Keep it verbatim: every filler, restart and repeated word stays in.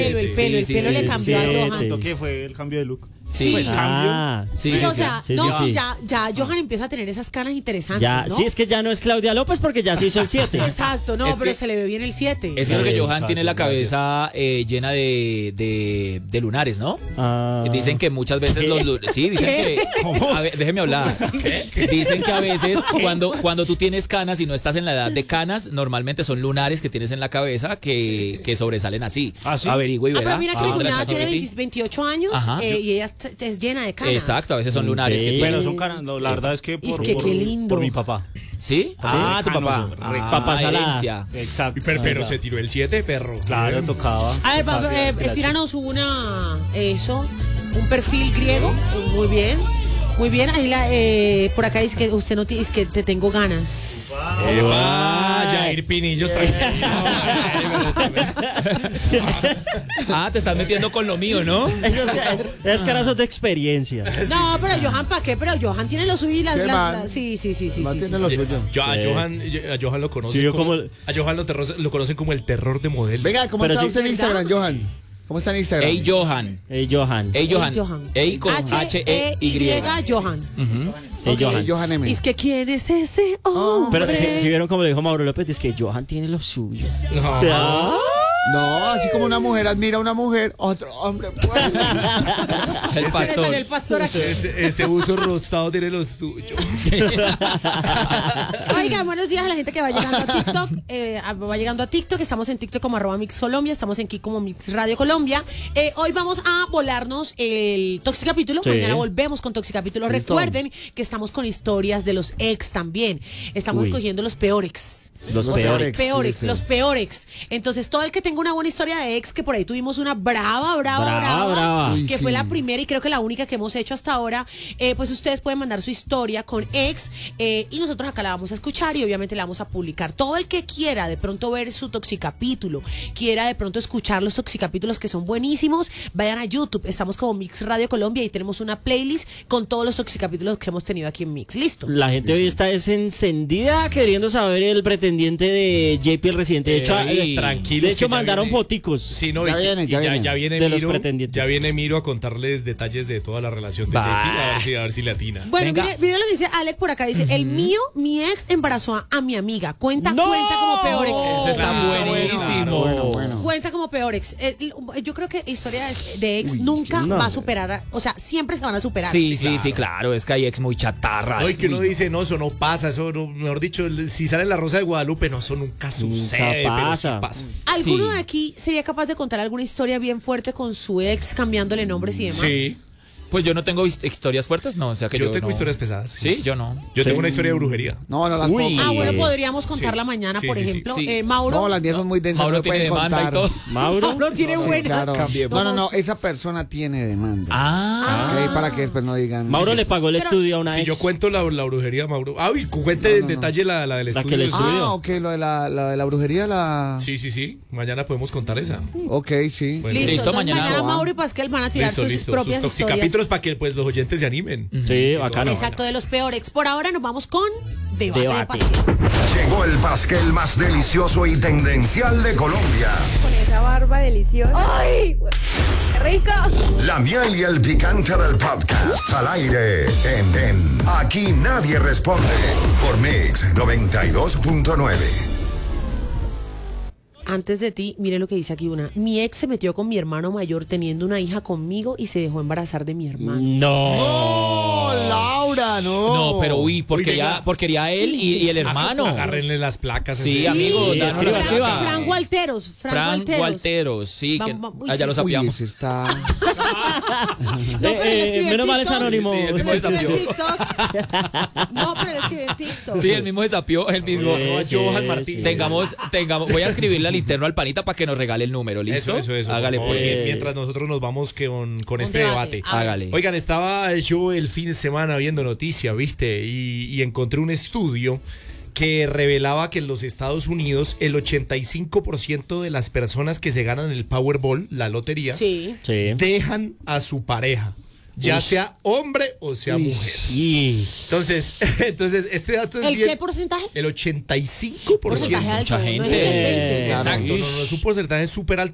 pelo, el pelo, el Sí, pelo sí, le sí, cambió sí. a Johan. ¿Qué fue el cambio de look? Sí. Pues Ah, cambio. Sí, Sí, sí, o sí. sea, sí, no, sí, sí. ya, ya Johan empieza a tener esas canas interesantes, Ya, ¿no? sí, es que ya no es Claudia López porque ya se hizo el siete. Exacto, no, Es pero que- se le ve bien el siete. Es cierto que Sí, Johan muchachos, tiene la gracias. cabeza eh, llena de, de, de lunares, ¿no? Ah. Dicen que muchas veces los lu- sí, dicen que a ver, déjeme hablar. Dicen que a veces cuando cuando tú tienes canas y no estás en la edad de canas, normalmente son lunares que tienes en la cabeza que, que sobresalen así. ¿Ah, sí? Averigua y Ah, verá. pero mira que Ah, mi de la cuñada tiene ChatGPT. veinte, veintiocho años Ajá. eh, y ella es, es llena de canas. Exacto, a veces son lunares que Ok. tienen. Pero son caras, no, la verdad es que por, Es que por, qué lindo. por mi papá. ¿Sí? Ah, tu papá. Canoso, Ah, papá salada. herencia. Exacto. Pero, pero se tiró el siete, perro. Claro, tocaba. A ver, Tocaba papá, tirar eh, este la tíranos una, eso, un perfil griego, muy bien, muy bien, ahí la, eh, por acá dice que usted no tiene, es que te tengo ganas. Eh, vaya, Jair Pinillos Ah, te estás metiendo con lo mío, ¿no? Eso sí, es carazos de experiencia. No, pero Johan, ¿para qué? Pero Johan tiene lo suyo y las... ¿Qué las- man? las- sí, sí, sí, sí. sí, Mantiene sí, lo sí. suyo. Yo a Sí. Johan, a Johan lo conocen Sí, yo como, como- a Johan lo, terro- lo conocen como el terror de modelo. Venga, ¿cómo Pero está sí- usted en Instagram, Johan? ¿Cómo está en Instagram? Ey, Johan. Ey, Johan. Ey, Johan. Ey, Johan. Ey con H E Y. Johan. Ey, Ok, Johan. Johan M. Es que ¿quién es ese hombre? Pero si, si vieron como lo dijo Mauro López, es que Johan tiene lo suyo. No. Ah. No, así como una mujer admira a una mujer, otro hombre pues. El Se le pastor. salió el pastor aquí. Este, este uso rostado tiene los tuyos. Oigan, buenos días a la gente que va llegando a TikTok. eh, a- va llegando a TikTok. Estamos en TikTok como arroba Mix Colombia. Estamos en aquí como Mix Radio Colombia. Eh, hoy vamos a volarnos el Toxicapítulo. Sí. Mañana volvemos con Toxicapítulo. Listo. Recuerden que estamos con historias de los ex también. Estamos Uy. escogiendo los peores. Los O sea, peores. peores, Sí, sí. los peores. Entonces, todo el que tenga una buena historia de ex, que por ahí tuvimos una brava, brava, Brava, brava, brava. Uy, que sí. fue la primera y creo que la única que hemos hecho hasta ahora, eh, pues ustedes pueden mandar su historia con ex eh, y nosotros acá la vamos a escuchar y obviamente la vamos a publicar. Todo el que quiera de pronto ver su toxicapítulo, quiera de pronto escuchar los toxicapítulos que son buenísimos, vayan a YouTube. Estamos como Mix Radio Colombia y tenemos una playlist con todos los toxicapítulos que hemos tenido aquí en Mix. ¿Listo? La gente hoy está es encendida queriendo saber el pretendiente de J P el residente. De hecho, Ey, eh, tranquilos, de hecho que ya mandaron viene- foticos. Sí, no, Ya y- viene, y ya ya, viene. ya viene De los Miro, pretendientes. ya viene Miro a contarles detalles de toda la relación de Bah. J P, a ver si, a ver si le atina. Bueno, Venga. mire, mire lo que dice Alec por acá. Dice, el mío, mi ex embarazó a, a mi amiga. Cuenta, ¡No! cuenta como peor ex. Ese está Ah, buenísimo. Bueno, bueno. Cuenta como peor ex. Eh, yo creo que historias de ex nunca no. va a superar, a- o sea, siempre se van a superar. Sí, sí, sí, claro. Es que hay ex muy chatarras. No, y que uno Uy, dice, no, eso no pasa, eso no, mejor dicho, si sale en la Rosa de Guadalupe, no, eso nunca sucede, pero sí pasa. pasa. ¿Alguno Sí. de aquí sería capaz de contar alguna historia bien fuerte con su ex, cambiándole nombres y demás? Sí, Pues yo no tengo his- historias fuertes, no. O sea que yo, yo, tengo no. historias pesadas. Sí, yo no. Yo Sí. tengo una historia de brujería. No, no las Uy. puedo- Ah, bueno, Eh, podríamos contarla mañana, sí, por sí, sí, ejemplo. sí. Eh, Mauro. No, las mías son muy densas. Mauro no tiene pueden demanda contar. y todo. Mauro. Mauro tiene Sí, buena. claro. Cambiemos. No, no, no, esa persona tiene demanda. Ah. Ok, para que después no digan. Mauro le pagó el Pero- estudio a una Si ex. yo cuento la, la brujería, Mauro. Ah, y cuente en detalle la, la del La que estudio. le Sí, estudió. Ah, ok, lo de la, la de la brujería, la. sí, sí. Mañana podemos contar esa. Ok, sí. Bueno, Listo, Listo, entonces mañana. mañana Mauro y Pascal van a tirar listo, sus listo. propias Sus historias. toxicapítulos para que pues, los oyentes se animen. Sí, bacano. Exacto, de los peores. Por ahora nos vamos con Debate, Debate. de Pascal. Llegó el pasquel más delicioso y tendencial de Colombia. Con esa barba deliciosa. ¡Ay! ¡Qué rico! La miel y el picante del podcast al aire en, en Aquí Nadie Responde por Mix noventa y dos punto nueve. Antes de ti, mire lo que dice aquí una. Mi ex se metió con mi hermano mayor teniendo una hija conmigo y se dejó embarazar de mi hermano. No. ¡Oh, Laura, no! No, pero uy, porque Uy, ya, venga. porque quería él y, y el hermano. Agárrenle las placas. Sí, ese- amigo, Sí, danos escriba, las escriba. placas. Frank Walteros, Frank, Frank Walteros. Walteros, sí, que Vamos, vamos, uy, ah, ya sí. lo Uy, sabíamos. ese está. Eh, pero él eh, escribe en menos mal es TikTok. anónimo. Sí, sí, él Pero mismo escribe en desafió. TikTok. No, pero él escribe en TikTok. Sí, el mismo desafió, el mismo. Sí, sí, Johan sí. Martínez. Tengamos, tengamos, voy a escribirle al interno al panita para que nos regale el número, ¿listo? Eso, eso, eso. Hágale por favor, pues. Mientras nosotros nos vamos con, con Un este debate. debate. Ah, Hágale. Oigan, estaba yo el fin de semana viendo noticias, ¿viste? Y, y encontré un estudio que revelaba que en los Estados Unidos el ochenta y cinco por ciento de las personas que se ganan el Powerball, la lotería, Sí. Sí. dejan a su pareja, ya Ush. sea hombre o sea Uy. mujer. Y Entonces, entonces este dato es ¿El bien- qué porcentaje? el ochenta y cinco por ciento. Porcentaje alto. mucha no es gente. el veinte. Claro. Exacto, no, no, es un porcentaje súper alto.